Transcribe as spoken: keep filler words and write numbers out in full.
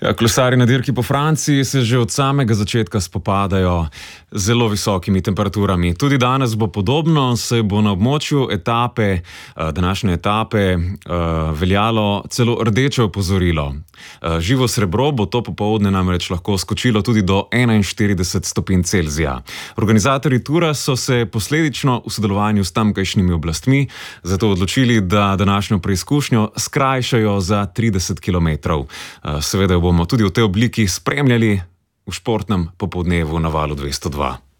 Ja, kolesarji na dirki po Franciji se že od samega začetka spopadajo z zelo visokimi temperaturami. Tudi danes bo podobno, saj bo na območju etape, današnje etape, veljalo celo rdeče opozorilo. Živo srebro bo to popoldne namreč lahko skočilo tudi do enainštirideset stopinj Celzija. Organizatorji tura so se posledično v sodelovanju s tamkajšnjimi oblastmi zato odločili, da današnjo preizkušnjo skrajšajo za trideset kilometrov. Seveda jo bomo tudi v tej obliki spremljali v športnem popoldnevu na Valu dvesto dva.